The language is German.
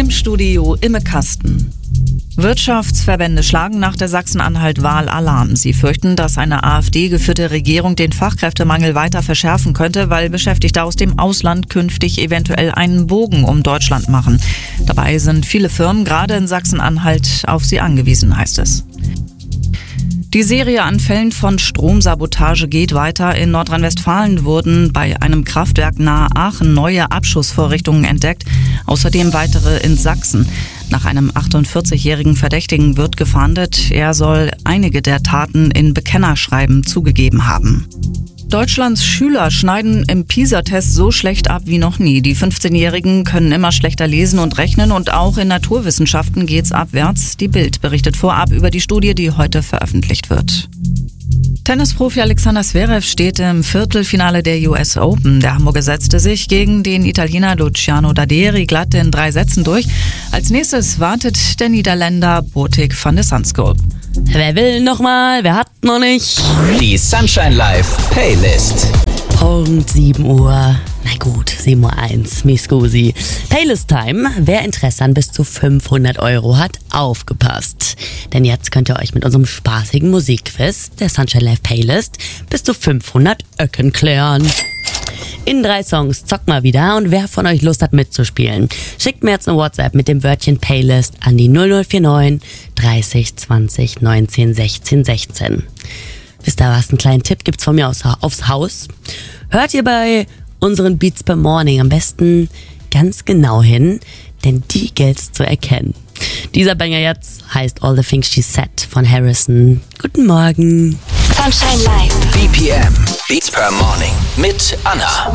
Im Studio Imme Kasten. Wirtschaftsverbände schlagen nach der Sachsen-Anhalt-Wahl Alarm. Sie fürchten, dass eine AfD-geführte Regierung den Fachkräftemangel weiter verschärfen könnte, weil Beschäftigte aus dem Ausland künftig eventuell einen Bogen um Deutschland machen. Dabei sind viele Firmen, gerade in Sachsen-Anhalt, auf sie angewiesen, heißt es. Die Serie an Fällen von Stromsabotage geht weiter. In Nordrhein-Westfalen wurden bei einem Kraftwerk nahe Aachen neue Abschussvorrichtungen entdeckt, außerdem weitere in Sachsen. Nach einem 48-jährigen Verdächtigen wird gefahndet. Er soll einige der Taten in Bekennerschreiben zugegeben haben. Deutschlands Schüler schneiden im PISA-Test so schlecht ab wie noch nie. Die 15-Jährigen können immer schlechter lesen und rechnen und auch in Naturwissenschaften geht's abwärts. Die Bild berichtet vorab über die Studie, die heute veröffentlicht wird. Tennisprofi Alexander Zverev steht im Viertelfinale der US Open. Der Hamburger setzte sich gegen den Italiener Luciano Daderi glatt in 3 Sätzen durch. Als nächstes wartet der Niederländer Botic van de Zandschulp. Wer will nochmal? Wer hat noch nicht? Die Sunshine Live Playlist. Punkt 7 Uhr. Na gut, 7:01 Uhr. Mi scusi. Playlist Time. Wer Interesse an bis zu 500 € hat, aufgepasst. Denn jetzt könnt ihr euch mit unserem spaßigen Musikquiz, der Sunshine Live Playlist, bis zu 500 Öcken klären. In 3 Songs zockt mal wieder und wer von euch Lust hat mitzuspielen, schickt mir jetzt eine WhatsApp mit dem Wörtchen Playlist an die 0049 30 20 19 16 16. Wisst ihr was? Einen kleinen Tipp gibt's von mir aufs Haus. Hört ihr bei unseren Beats per Morning am besten ganz genau hin, denn die gilt's zu erkennen. Dieser Banger jetzt heißt All the Things She Said von Harrison. Guten Morgen. Sunshine Live. BPM. Beats per Morning. Mit Anna.